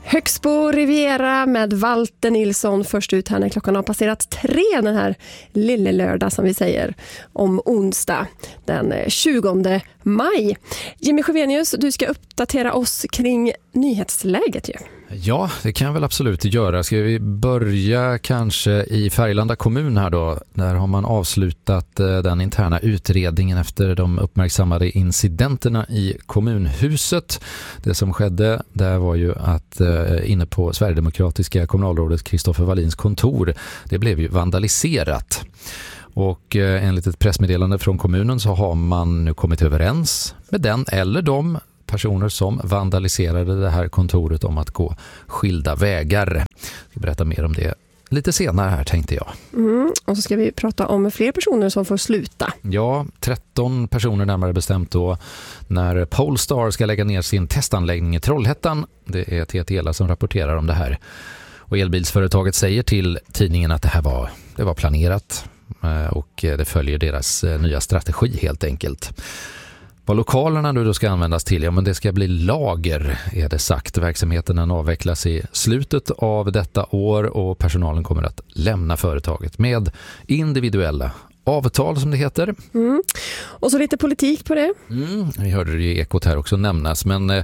Högsbo Riviera med Walter Nilsson först ut här när klockan har passerat 3 den här lille lördag som vi säger om onsdag den 20 maj. Jimmy Sjövenius, du ska uppdatera oss kring nyhetsläget ju. Ja, det kan jag väl absolut göra. Ska vi börja kanske i Färgelanda kommun här då? Där har man avslutat den interna utredningen efter de uppmärksammade incidenterna i kommunhuset. Det som skedde där var ju att inne på Sverigedemokratiska kommunalrådet Kristoffer Wallins kontor, det blev ju vandaliserat. Och enligt ett pressmeddelande från kommunen så har man nu kommit överens med den eller de personer som vandaliserade det här kontoret om att gå skilda vägar. Jag ska berätta mer om det lite senare här tänkte jag. Och så ska vi prata om fler personer som får sluta. Ja, 13 personer närmare bestämt då när Polestar ska lägga ner sin testanläggning i Trollhättan. Det är TTELA som rapporterar om det här. Och elbilsföretaget säger till tidningen att det var planerat och det följer deras nya strategi helt enkelt. Vad lokalerna nu då ska användas till, ja men det ska bli lager är det sagt. Verksamheten avvecklas i slutet av detta år och personalen kommer att lämna företaget med individuella avtal som det heter. Och så lite politik på det. Vi hörde det i Ekot här också nämnas, men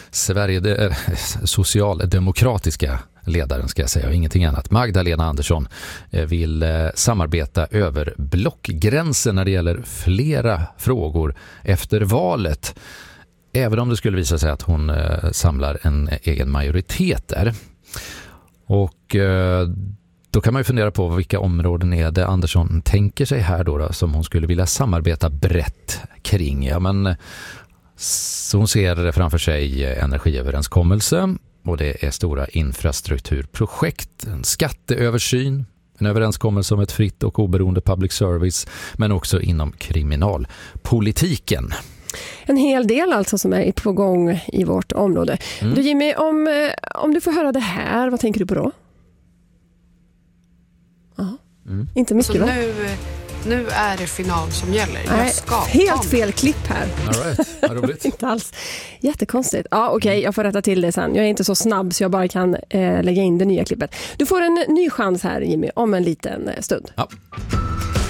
socialdemokratiska ledaren ska jag säga och ingenting annat. Magdalena Andersson vill samarbeta över blockgränsen när det gäller flera frågor efter valet. Även om det skulle visa sig att hon samlar en egen majoritet där. Och då kan man ju fundera på vilka områden är det Andersson tänker sig här då som hon skulle vilja samarbeta brett kring. Ja, men så hon ser framför sig energiöverenskommelse. Och det är stora infrastrukturprojekt, en skatteöversyn, en överenskommelse om ett fritt och oberoende public service, men också inom kriminalpolitiken. En hel del alltså som är på gång i vårt område. Du Jimmy, om du får höra det här, vad tänker du på då? Inte mycket så va? Nu är det final som gäller. Nej, helt fel klipp här. All right. Vad roligt. Inte alls. Jättekonstigt. Ja, okej, jag får rätta till det sen. Jag är inte så snabb så jag bara kan lägga in det nya klippet. Du får en ny chans här Jimmy om en liten stund. Ja.